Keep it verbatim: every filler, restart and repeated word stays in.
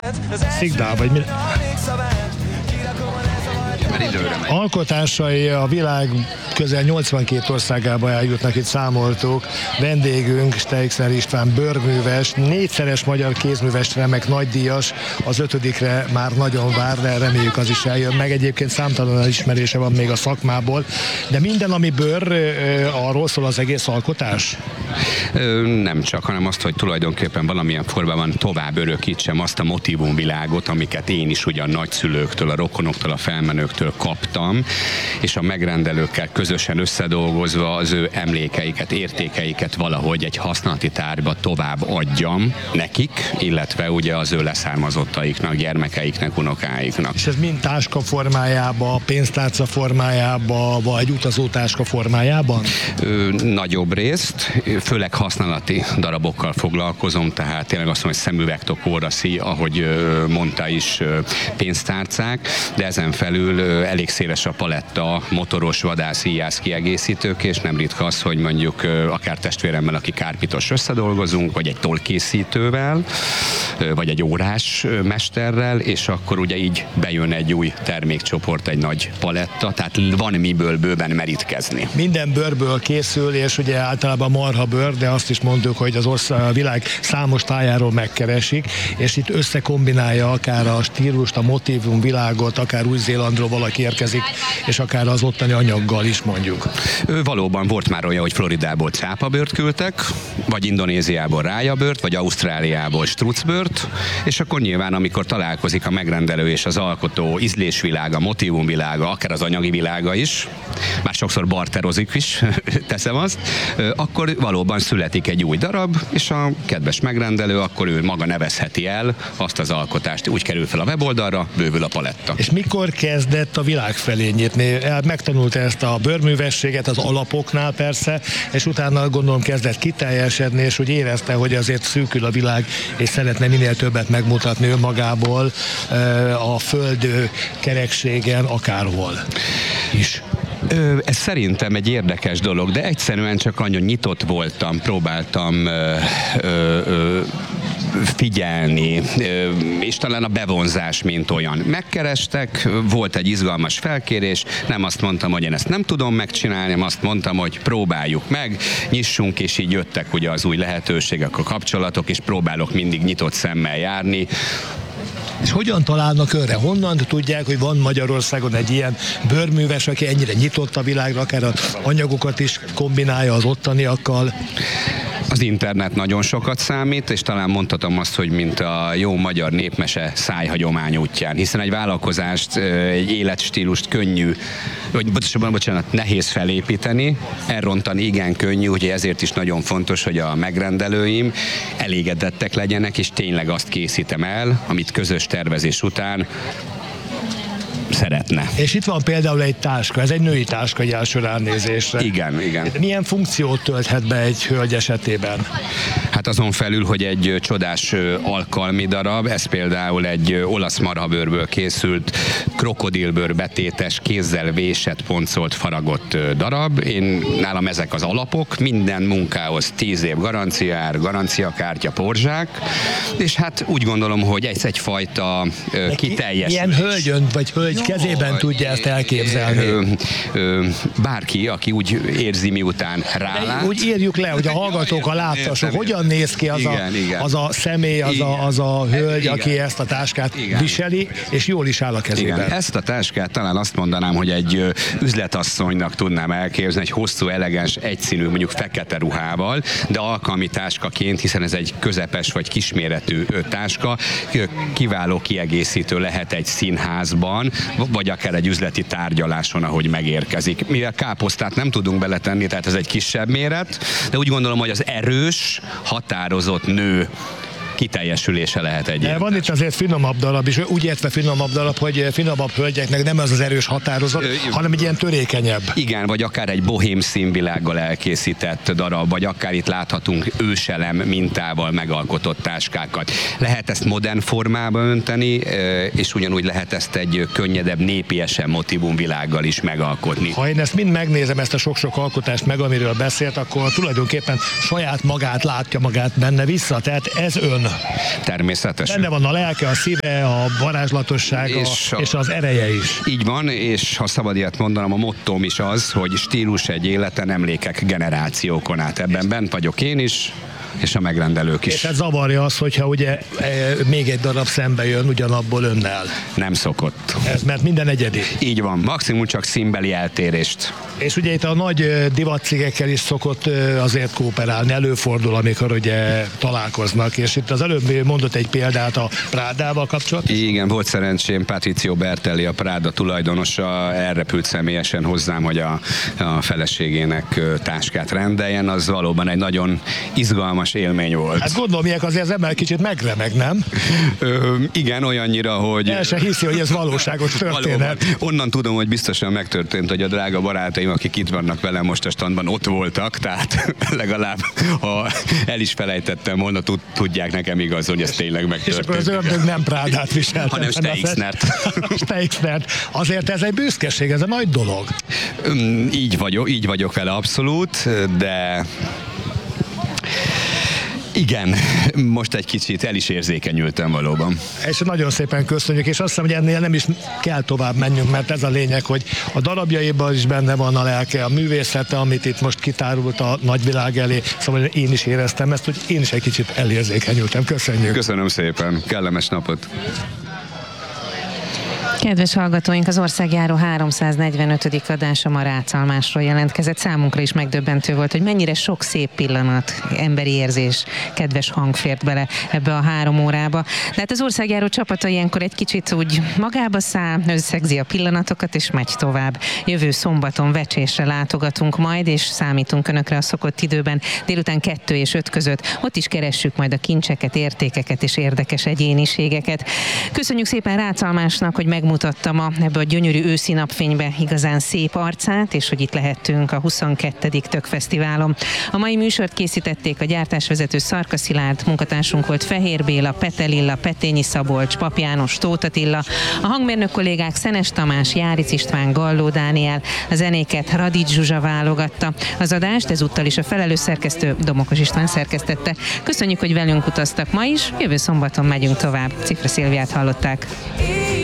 Szigdál, vagy mi? Alkotásai a világ közel nyolcvankét országába eljutnak, itt számoltuk. Vendégünk Steixner István bőrműves, négyszeres magyar kézműves, remek nagydíjas, az ötödikre már nagyon vár, de reméljük az is eljön meg. Egyébként számtalan ismerése van még a szakmából, de minden, ami bőr, arról szól az egész alkotás? Nem csak, hanem azt, hogy tulajdonképpen valamilyen formában tovább örökítsem azt a motívumvilágot, amiket én is ugyan nagyszülőktől, a rokonoktól, a felmenőktől kaptam, és a megrendelőkkel közösen összedolgozva az ő emlékeiket, értékeiket valahogy egy használati tárgyba tovább adjam nekik, illetve ugye az ő leszármazottaiknak, gyermekeiknek, unokáiknak. És ez mind táska formájában, pénztárca formájában, vagy utazótáska formájában? Ö, nagyobb részt, főleg használati darabokkal foglalkozom, tehát tényleg azt mondom, hogy szemüvegtok, óraszí, ahogy mondta is, pénztárcák, de ezen felül elég széles a paletta, motoros, vadász, íjász kiegészítők, és nem ritka az, hogy mondjuk akár testvéremmel, aki kárpitos, összedolgozunk, vagy egy tollkészítővel, vagy egy órás mesterrel, és akkor ugye így bejön egy új termékcsoport, egy nagy paletta, tehát van miből bőven merítkezni. Minden bőrből készül, és ugye általában marha bőr, de azt is mondjuk, hogy az ország, a világ számos tájáról megkeresik, és itt összekombinálja akár a stílust, a motívum világot, akár Új-Zélandról valaki érkezik, és akár az ottani anyaggal is mondjuk. Ő valóban volt már olyan, hogy Floridából cápabőrt küldtek, vagy Indonéziából rájabőrt, vagy Ausztráliából strucbőrt, és akkor nyilván, amikor találkozik a megrendelő és az alkotó ízlésvilága, motívumvilága, akár az anyagi világa is, már sokszor barterozik is, teszem azt, akkor valóban születik egy új darab, és a kedves megrendelő akkor ő maga nevezheti el azt az alkotást. Úgy kerül fel a weboldalra, bővül a paletta. És mikor kezdett a világ felé nyitni? Megtanulta ezt a bőrművességet az alapoknál persze, és utána gondolom kezdett kiteljesedni, és úgy érezte, hogy azért szűkül a világ, és szeretne minél többet megmutatni önmagából a föld kerekségen, akárhol is. Ö, ez szerintem egy érdekes dolog, de egyszerűen csak nagyon nyitott voltam, próbáltam ö, ö, ö, figyelni, ö, és talán a bevonzás, mint olyan. Megkerestek, volt egy izgalmas felkérés, nem azt mondtam, hogy én ezt nem tudom megcsinálni, hanem azt mondtam, hogy próbáljuk meg, nyissunk, és így jöttek ugye az új lehetőségek, a kapcsolatok, és próbálok mindig nyitott szemmel járni. És hogyan találnak önre? Honnan tudják, hogy van Magyarországon egy ilyen bőrműves, aki ennyire nyitott a világra, akár az anyagokat is kombinálja az ottaniakkal? Az internet nagyon sokat számít, és talán mondhatom azt, hogy mint a jó magyar népmese szájhagyomány útján, hiszen egy vállalkozást, egy életstílust könnyű, vagy bocsánat, bocsánat, nehéz felépíteni, elrontani igen könnyű, úgyhogy ezért is nagyon fontos, hogy a megrendelőim elégedettek legyenek, és tényleg azt készítem el, amit közös tervezés után szeretne. És itt van például egy táska, ez egy női táska egy első ránézésre. Igen, igen. Milyen funkciót tölthet be egy hölgy esetében? Hát azon felül, hogy egy csodás alkalmi darab, ez például egy olasz marhabőrből készült krokodilbőr betétes, kézzel vésett, poncolt, faragott darab. Én nálam ezek az alapok, minden munkához tíz év garanciár, garanciakártya, porzsák, és hát úgy gondolom, hogy ez egyfajta kiteljesülés. Milyen hölgyön vagy hölgy kezében tudja ezt elképzelni? Ö, ö, bárki, aki úgy érzi, miután rálát. De úgy írjuk le, hogy a hallgatók a láttasok, hogyan néz ki az, igen, a, igen. az a személy, az a, az a hölgy, igen. aki ezt a táskát igen. viseli, és jól is áll a kezében. Igen. Ezt a táskát talán azt mondanám, hogy egy üzletasszonynak tudnám elképzelni, egy hosszú, elegáns, egyszínű, mondjuk fekete ruhával, de alkalmi táskaként, hiszen ez egy közepes vagy kisméretű táska, kiváló kiegészítő lehet egy színházban, vagy akár egy üzleti tárgyaláson, ahogy megérkezik. Mivel káposztát nem tudunk beletenni, tehát ez egy kisebb méret, de úgy gondolom, hogy az erős, határozott nő kiteljesülése lehet egy. De van itt azért finomabb darab is, úgy értve finomabb darab, hogy finomabb hölgyeknek nem az az erős határozat, Ö, hanem egy ilyen törékenyebb. Igen, vagy akár egy bohém színvilággal elkészített darab, vagy akár itt láthatunk őselem mintával megalkotott táskákat. Lehet ezt modern formába önteni, és ugyanúgy lehet ezt egy könnyedebb, népiesen motívumvilággal is megalkotni. Ha én ezt mind megnézem, ezt a sok-sok alkotást meg, amiről beszélt, akkor tulajdonképpen saját magát látja magát benne vissza, tehát ez ön. Természetesen. Benne van a lelke, a szíve, a varázslatossága és, a, és az ereje is. Így van, és ha szabad ilyet mondanom, a mottóm is az, hogy stílus egy életen, emlékek generációkon át. Ebben bent vagyok én is, és a megrendelők is. És ez zavarja az, hogyha ugye e, még egy darab szembe jön ugyanabból önnel. Nem szokott. Ez, mert minden egyedi. Így van, maximum csak színbeli eltérést. És ugye itt a nagy divatcégekkel is szokott azért kooperálni, előfordul, amikor ugye találkoznak, és itt az előbb mondott egy példát a Prádával kapcsolatban. Igen, volt szerencsém, Patrizio Bertelli, a Prada tulajdonosa, elrepült személyesen hozzám, hogy a, a feleségének táskát rendeljen, az valóban egy nagyon izgalmas élmény volt. Hát gondolom, ilyek azért az ember kicsit megremeg, nem? Ö, igen, olyannyira, hogy... El se hiszi, hogy ez valóságos történet. Valóban. Onnan tudom, hogy biztosan megtörtént, hogy a drága barátaim, akik itt vannak velem most a standban, ott voltak, tehát legalább, ha el is felejtettem volna, tudják nekem igazolni, hogy ez tényleg megtörtént. És akkor az ördög nem Prádát viselt, hanem Steixnert. Steixnert. Azért ez egy büszkeség, ez egy nagy dolog. Így vagyok, így vagyok vele abszolút, de... Igen, most egy kicsit el is érzékenyültem valóban. És nagyon szépen köszönjük, és azt hiszem, hogy ennél nem is kell tovább menjünk, mert ez a lényeg, hogy a darabjaiban is benne van a lelke, a művészete, amit itt most kitárult a nagyvilág elé, szóval én is éreztem ezt, hogy én is egy kicsit elérzékenyültem. Köszönjük. Köszönöm szépen, kellemes napot. Kedves hallgatóink, az Országjáró háromszáznegyvenötödik adása ma Rácalmásról jelentkezett. Számunkra is megdöbbentő volt, hogy mennyire sok szép pillanat, emberi érzés, kedves hang fért bele ebbe a három órába. De hát az Országjáró csapata ilyenkor egy kicsit úgy magába száll, összegzi a pillanatokat és megy tovább. Jövő szombaton Vecsésre látogatunk majd, és számítunk önökre a szokott időben délután kettő és öt között. Ott is keressük majd a kincseket, értékeket és érdekes egyéniségeket. Köszönjük szépen Rácalmásnak, hogy megmutatta ma ebbe a gyönyörű őszi napfénybe igazán szép arcát, és hogy itt lehettünk a huszonkettedik Tökfesztiválon. A mai műsort készítették a gyártásvezető Szarka Szilárd, munkatársunk volt Fehér Béla, Petelilla, Petényi Szabolcs, Pap János, Tóth Attila, a hangmérnök kollégák Szenes Tamás, Járic István, Galló Dániel, a zenéket Radics Zsuzsa válogatta. Az adást ezúttal is a felelős szerkesztő Domokos István szerkesztette. Köszönjük, hogy velünk utaztak ma is, jövő szombaton megyünk tovább. Cifra Szilviát hallották.